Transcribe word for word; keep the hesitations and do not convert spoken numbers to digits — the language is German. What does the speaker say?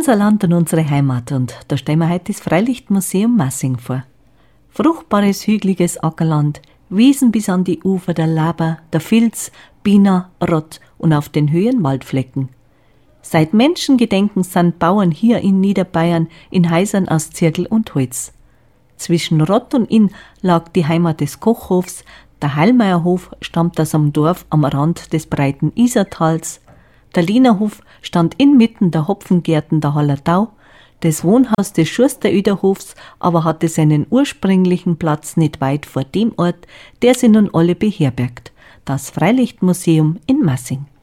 unser Land und unsere Heimat und da stellen wir heute das Freilichtmuseum Massing vor. Fruchtbares, hügeliges Ackerland, Wiesen bis an die Ufer der Laber, der Filz, Biener, Rott und auf den Höhen Waldflecken. Seit Menschengedenken sind Bauern hier in Niederbayern in Häusern aus Zirkel und Holz. Zwischen Rott und Inn lag die Heimat des Kochhofs, der Heilmeierhof stammt aus einem Dorf am Rand des breiten Isartals, der Lienerhof stand inmitten der Hopfengärten der Hallertau, das Wohnhaus des Schusteröderhofs aber hatte seinen ursprünglichen Platz nicht weit vor dem Ort, der sie nun alle beherbergt, das Freilichtmuseum in Massing.